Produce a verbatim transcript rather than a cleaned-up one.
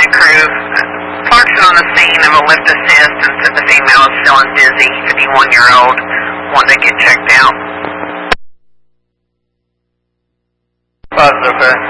crew. Clarkson on the scene of a lift assist and said the female is feeling dizzy, fifty-one year old, wanted to get checked out. Positive, okay.